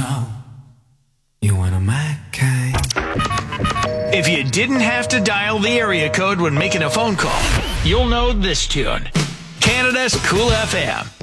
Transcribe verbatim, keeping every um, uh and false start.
know you want a my kind. If you didn't have to dial the area code when making a phone call, you'll know this tune. Canada's Cool F M.